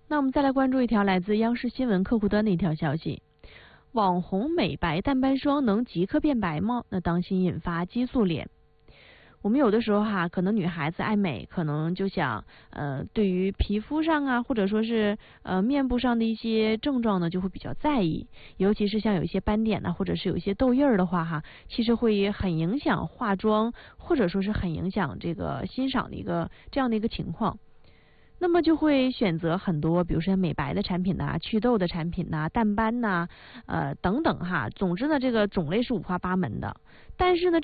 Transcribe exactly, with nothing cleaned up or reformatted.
那我们再来关注一条来自央视新闻客户端的一条消息：网红美白淡斑霜能即刻变白吗？那当心引发激素脸。我们有的时候哈，可能女孩子爱美，可能就想呃，对于皮肤上啊，或者说是呃面部上的一些症状呢，就会比较在意。尤其是像有一些斑点呢，或者是有一些痘印儿的话哈，其实会很影响化妆，或者说是很影响这个欣赏的一个这样的一个情况。那么就会选择很多，比如说美白的产品呐、祛痘的产品呐、淡斑呐、呃等等哈。总之呢，这个种类是五花八门的。但是呢，